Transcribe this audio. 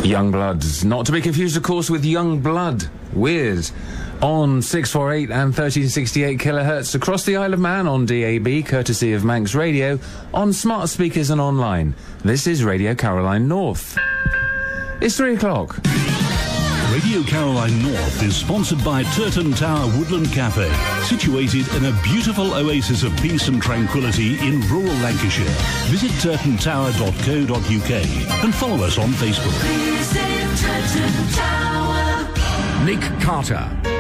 Youngbloods, not to be confused, of course, with Young Blood. Weird. On 648 and 1368 kilohertz across the Isle of Man on DAB, courtesy of Manx Radio, on smart speakers and online. This is Radio Caroline North. It's 3 o'clock. Radio Caroline North is sponsored by Turton Tower Woodland Cafe, situated in a beautiful oasis of peace and tranquility in rural Lancashire. Visit turtontower.co.uk and follow us on Facebook. Nick Carter.